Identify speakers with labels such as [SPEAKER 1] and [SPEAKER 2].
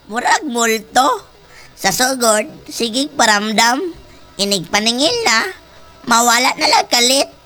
[SPEAKER 1] Murag multo. Sa sugod, sigig paramdam. Inig paningil na. Mawala na lang kalit.